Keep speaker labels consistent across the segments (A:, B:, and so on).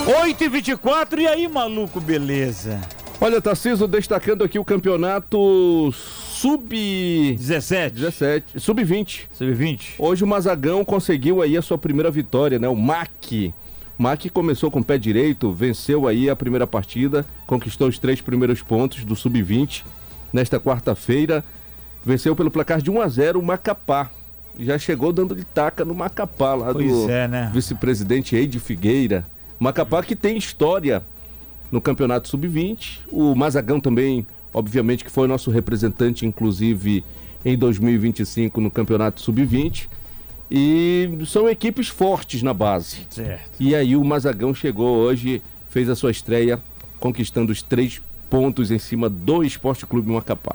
A: 8h24, e aí, maluco, beleza?
B: Olha, Tarcísio, destacando aqui o campeonato
A: Sub-17.
B: Sub-20.
A: Sub-20.
B: Hoje o Mazagão conseguiu aí a sua primeira vitória, né? O MAC. O MAC começou com o pé direito, venceu aí a primeira partida, conquistou os 3 primeiros pontos do Sub-20. Nesta quarta-feira, venceu pelo placar de 1-0 o Macapá. Já chegou dando-lhe taca no Macapá, lá
A: né?
B: Vice-presidente Eide Figueira. Macapá que tem história no campeonato Sub-20. O Mazagão também, obviamente, que foi nosso representante, inclusive, em 2025 no campeonato Sub-20. E são equipes fortes na base.
A: Certo.
B: E aí o Mazagão chegou hoje, fez a sua estreia, conquistando os 3 pontos em cima do Esporte Clube Macapá.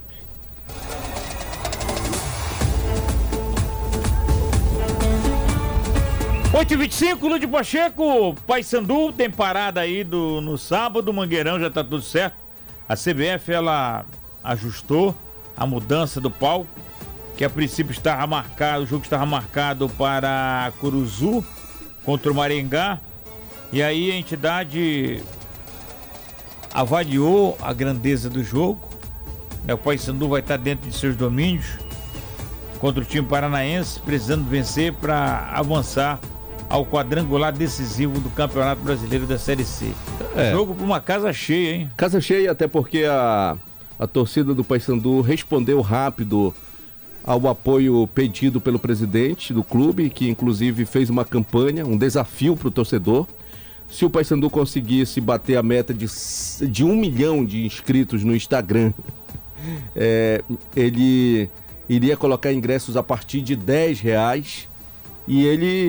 A: Oito e 25, Lúdio Pacheco, Paysandu tem parada aí no sábado, Mangueirão já tá tudo certo. A CBF, ela ajustou a mudança do palco, que a princípio estava marcado, o jogo estava marcado para Curuzu contra o Maringá, e aí a entidade avaliou a grandeza do jogo, né? O Paysandu vai estar dentro de seus domínios contra o time paranaense, precisando vencer para avançar ao quadrangular decisivo do Campeonato Brasileiro da Série C. Jogo para uma casa cheia, hein?
B: Casa cheia, até porque a torcida do Paysandu respondeu rápido ao apoio pedido pelo presidente do clube, que inclusive fez uma campanha, um desafio para o torcedor. Se o Paysandu conseguisse bater a meta de 1 milhão de inscritos no Instagram, ele iria colocar ingressos a partir de R$10, e ele